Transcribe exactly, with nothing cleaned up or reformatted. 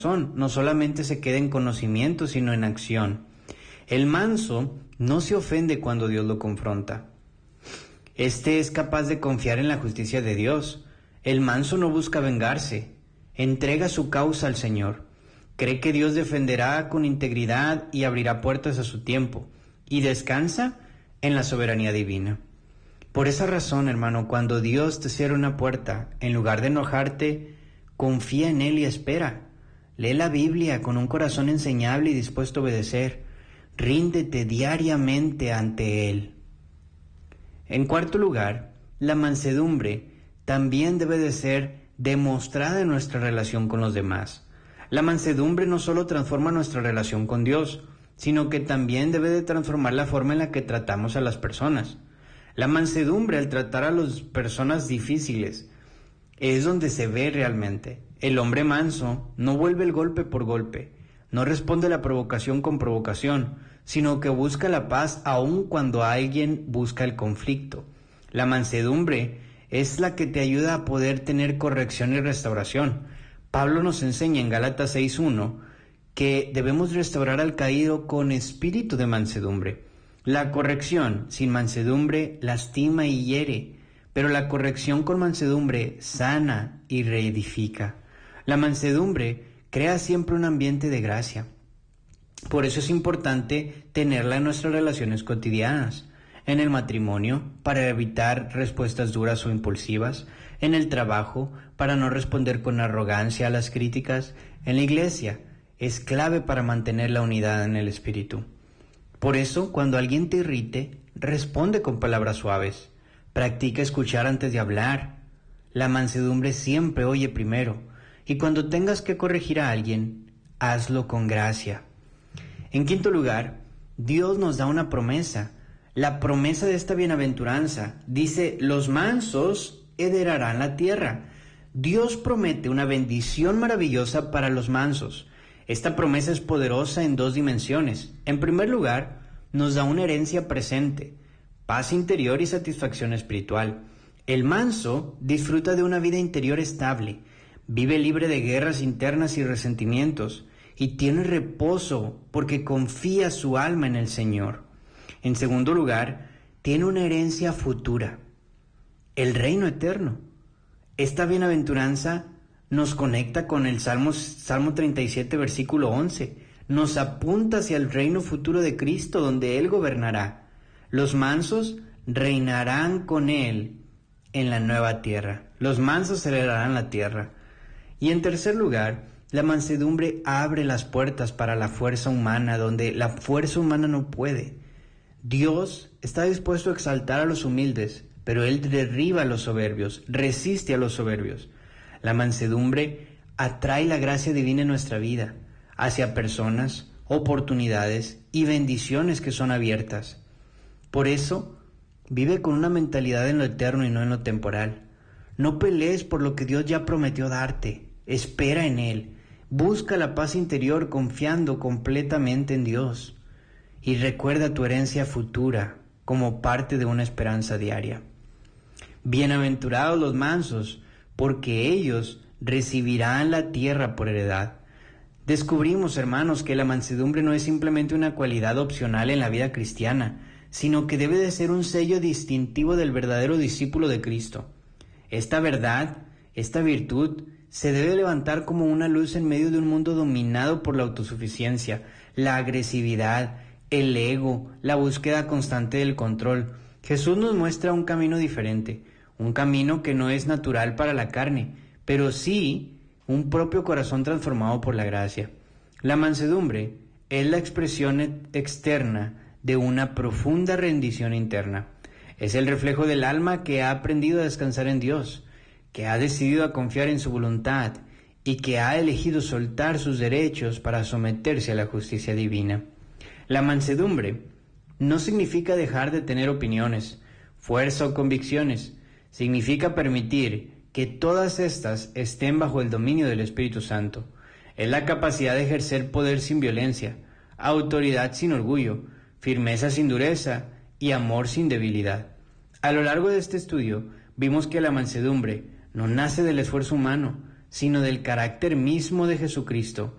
no solamente se queda en conocimiento, sino en acción. El manso no se ofende cuando Dios lo confronta. Este es capaz de confiar en la justicia de Dios. El manso no busca vengarse, entrega su causa al Señor. Cree que Dios defenderá con integridad y abrirá puertas a su tiempo, y descansa en la soberanía divina. Por esa razón, hermano, cuando Dios te cierra una puerta, en lugar de enojarte, confía en Él y espera. Lee la Biblia con un corazón enseñable y dispuesto a obedecer. Ríndete diariamente ante Él. En cuarto lugar, la mansedumbre también debe de ser demostrada en nuestra relación con los demás. La mansedumbre no solo transforma nuestra relación con Dios, sino que también debe de transformar la forma en la que tratamos a las personas. La mansedumbre, al tratar a las personas difíciles, es donde se ve realmente. El hombre manso no vuelve el golpe por golpe, no responde la provocación con provocación, sino que busca la paz aun cuando alguien busca el conflicto. La mansedumbre es la que te ayuda a poder tener corrección y restauración. Pablo nos enseña en Gálatas seis uno que debemos restaurar al caído con espíritu de mansedumbre. La corrección sin mansedumbre lastima y hiere, pero la corrección con mansedumbre sana y reedifica. La mansedumbre crea siempre un ambiente de gracia. Por eso es importante tenerla en nuestras relaciones cotidianas, en el matrimonio, para evitar respuestas duras o impulsivas, en el trabajo, para no responder con arrogancia a las críticas, en la iglesia. Es clave para mantener la unidad en el espíritu. Por eso, cuando alguien te irrite, responde con palabras suaves. Practica escuchar antes de hablar. La mansedumbre siempre oye primero. Y cuando tengas que corregir a alguien, hazlo con gracia. En quinto lugar, Dios nos da una promesa. La promesa de esta bienaventuranza dice: los mansos heredarán la tierra. Dios promete una bendición maravillosa para los mansos. Esta promesa es poderosa en dos dimensiones. En primer lugar, nos da una herencia presente, paz interior y satisfacción espiritual. El manso disfruta de una vida interior estable, vive libre de guerras internas y resentimientos, y tiene reposo porque confía su alma en el Señor. En segundo lugar, tiene una herencia futura, el reino eterno. Esta bienaventuranza nos conecta con el Salmo, Salmo treinta y siete, versículo once. Nos apunta hacia el reino futuro de Cristo, donde Él gobernará. Los mansos reinarán con Él en la nueva tierra. Los mansos heredarán la tierra. Y en tercer lugar, la mansedumbre abre las puertas para la fuerza humana, donde la fuerza humana no puede. Dios está dispuesto a exaltar a los humildes, pero Él derriba a los soberbios, resiste a los soberbios. La mansedumbre atrae la gracia divina en nuestra vida, hacia personas, oportunidades y bendiciones que son abiertas. Por eso, vive con una mentalidad en lo eterno y no en lo temporal. No pelees por lo que Dios ya prometió darte. Espera en Él. Busca la paz interior confiando completamente en Dios. Y recuerda tu herencia futura como parte de una esperanza diaria. Bienaventurados los mansos, porque ellos recibirán la tierra por heredad. Descubrimos, hermanos, que la mansedumbre no es simplemente una cualidad opcional en la vida cristiana, sino que debe de ser un sello distintivo del verdadero discípulo de Cristo. Esta verdad, esta virtud, se debe levantar como una luz en medio de un mundo dominado por la autosuficiencia, la agresividad, el ego, la búsqueda constante del control. Jesús nos muestra un camino diferente, un camino que no es natural para la carne, pero sí un propio corazón transformado por la gracia. La mansedumbre es la expresión externa de una profunda rendición interna. Es el reflejo del alma que ha aprendido a descansar en Dios, que ha decidido a confiar en su voluntad y que ha elegido soltar sus derechos para someterse a la justicia divina. La mansedumbre no significa dejar de tener opiniones, fuerza o convicciones. Significa permitir que todas estas estén bajo el dominio del Espíritu Santo. Es la capacidad de ejercer poder sin violencia, autoridad sin orgullo, firmeza sin dureza y amor sin debilidad. A lo largo de este estudio vimos que la mansedumbre no nace del esfuerzo humano, sino del carácter mismo de Jesucristo,